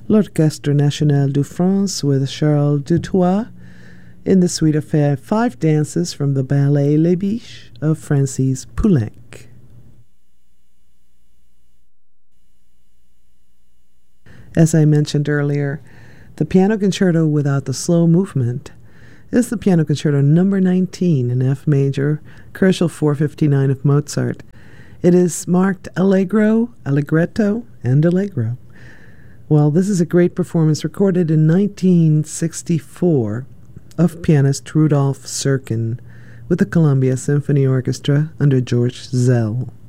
L'Orchestre National de France with Charles Dutoit in the suite of five dances from the ballet Les Biches of Francis Poulenc. As I mentioned earlier, the piano concerto without the slow movement is the Piano Concerto number 19 in F major, Koelschel 459 of Mozart. It is marked Allegro, Allegretto, and Allegro. Well, this is a great performance recorded in 1964 of pianist Rudolf Serkin with the Columbia Symphony Orchestra under George Szell.